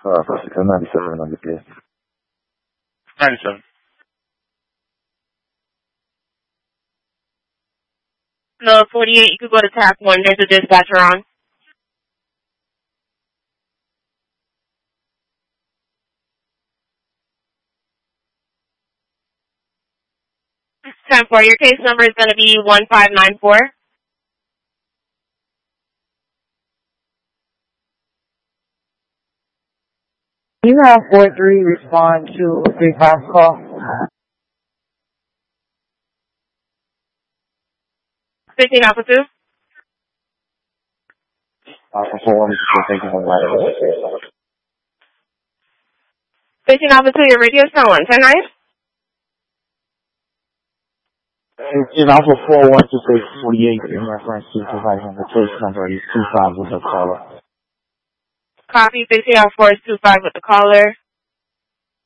97 on the case. 97. No, 48, you could go to tap 1. There's a dispatcher on. Time for your case number is going to be 1594. You have 43 respond to a 35 call. 15 Alpha 2. Alpha 4, taking one right away. 15 Alpha 2, your radio's now on. 10 right? In Alpha 4, 12648, in reference to providing the case number is 25 with the caller. Copy, 15 Alpha 4 is 25 with the caller.